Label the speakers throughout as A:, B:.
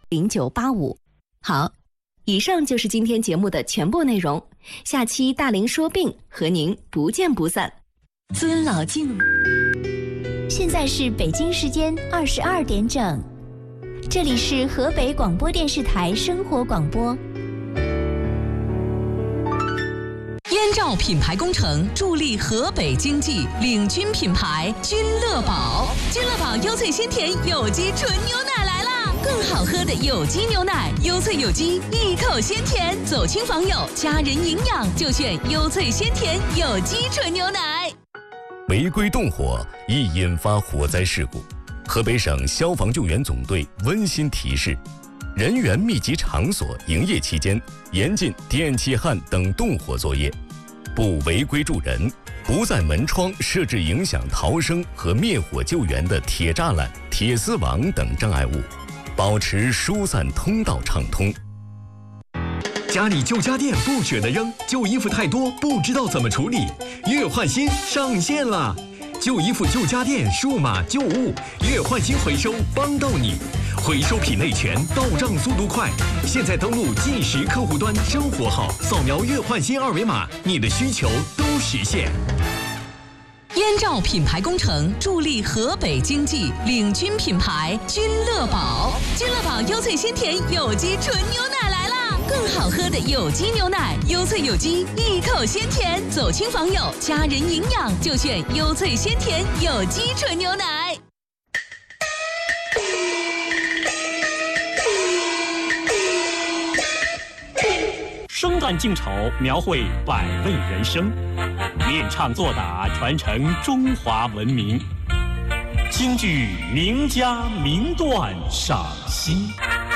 A: 0985。好，以上就是今天节目的全部内容。下期大龄说病和您不见不散。尊老敬。
B: 现在是北京时间22点整，这里是河北广播电视台生活广播。
C: 燕赵品牌工程助力河北经济，领军品牌君乐宝。君乐宝优萃鲜甜有机纯牛奶来啦！更好喝的有机牛奶，优萃有机，一口鲜甜。走亲访友，家人营养就选优萃鲜甜有机纯牛奶。
D: 违规动火易引发火灾事故，河北省消防救援总队温馨提示：人员密集场所营业期间，严禁电气焊等动火作业，不违规助人，不在门窗设置影响逃生和灭火救援的铁栅栏、铁丝网等障碍物，保持疏散通道畅通。
E: 家里旧家电不舍得扔，旧衣服太多不知道怎么处理，月换新上线了！旧衣服、旧家电、数码旧物，月换新回收帮到你，回收品类全，到账速度快。现在登录计时客户端生活号，扫描月换新二维码，你的需求都实现。
C: 燕赵品牌工程助力河北经济，领军品牌君乐宝。君乐宝优萃鲜甜有机纯牛奶来啦！更好喝的有机牛奶，优萃有机，一口鲜甜。走亲访友，家人营养就选优萃鲜甜有机纯牛奶。
F: 生旦净丑，描绘百味人生；练唱做打，传承中华文明。京剧名家名段赏析。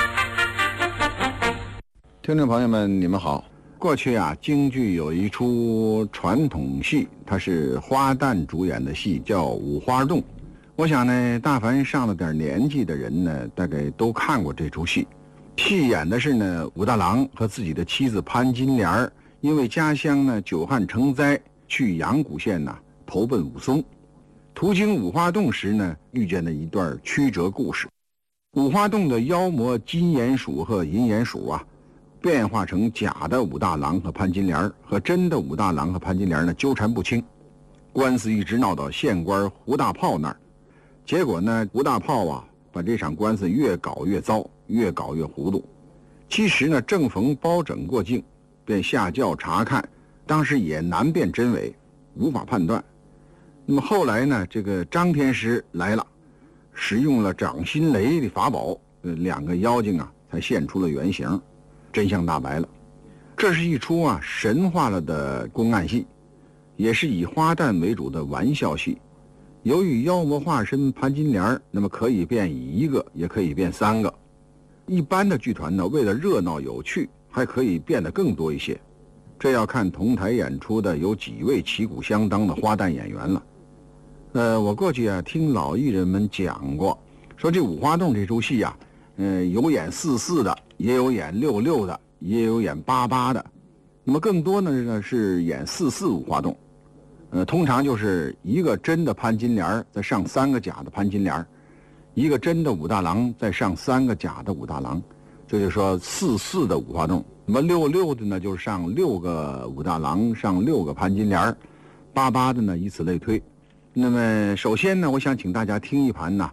G: 听众朋友们，你们好。过去啊，京剧有一出传统戏，它是花旦主演的戏，叫《五花洞》。我想呢，大凡上了点年纪的人呢，大概都看过这出戏。戏演的是呢，武大郎和自己的妻子潘金莲因为家乡呢久旱成灾，去阳谷县呢投奔武松。途经五花洞时呢，遇见了一段曲折故事。五花洞的妖魔金鼹鼠和银鼹鼠啊，变化成假的武大郎和潘金莲，和真的武大郎和潘金莲呢纠缠不清，官司一直闹到县官胡大炮那儿。结果呢，胡大炮啊把这场官司越搞越糟，越搞越糊涂。其实呢，正逢包拯过境，便下轿查看，当时也难辨真伪，无法判断。那么后来呢，这个张天师来了，使用了掌心雷的法宝，两个妖精啊才现出了原形，真相大白了。这是一出啊神话了的公案戏，也是以花旦为主的玩笑戏。由于妖魔化身潘金莲，那么可以变一个，也可以变三个。一般的剧团呢，为了热闹有趣，还可以变得更多一些。这要看同台演出的有几位旗鼓相当的花旦演员了。我过去啊听老艺人们讲过，说这五花洞这出戏啊，有演44的，也有演66的，也有演88的。那么更多呢是演44五花洞。通常就是一个真的潘金莲再上3个假的潘金莲，一个真的武大郎再上3个假的武大郎，这就是说44的五花洞。那么66的呢，就是上6个武大郎，上6个潘金莲，88的呢，以此类推。那么首先呢，我想请大家听一盘呢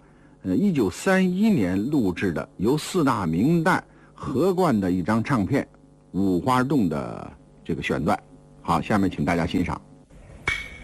G: ，1931年录制的由4大名旦合贯的一张唱片《五花洞》的这个选段。好，下面请大家欣赏。